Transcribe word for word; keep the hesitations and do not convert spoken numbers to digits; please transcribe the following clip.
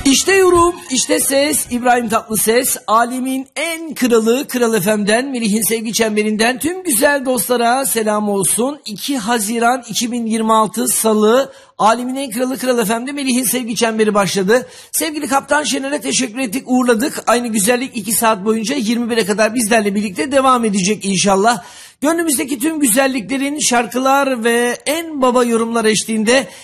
İşte yorum, işte ses, İbrahim Tatlıses, alemin en kralı Kral F M'den, Melih'in sevgi çemberinden tüm güzel dostlara selam olsun. iki Haziran iki bin yirmi altı Salı, alemin en kralı Kral F M'de Melih'in sevgi çemberi başladı. Sevgili Kaptan Şener'e teşekkür ettik, uğurladık. Aynı güzellik iki saat boyunca yirmi bire kadar bizlerle birlikte devam edecek inşallah. Gönlümüzdeki tüm güzelliklerin şarkılar ve en baba yorumlar eşliğinde